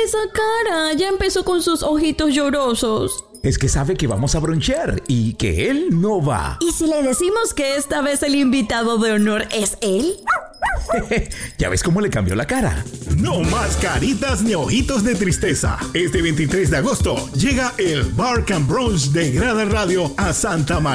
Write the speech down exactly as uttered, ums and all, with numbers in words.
esa cara? Ya empezó con sus ojitos llorosos. Es que sabe que vamos a bronchear y que él no va. ¿Y si le decimos que esta vez el invitado de honor es él? ¿Ya ves cómo le cambió la cara? No más caritas ni ojitos de tristeza. Este veintitrés de agosto llega el Bark and Brunch de Grada Radio a Santa María.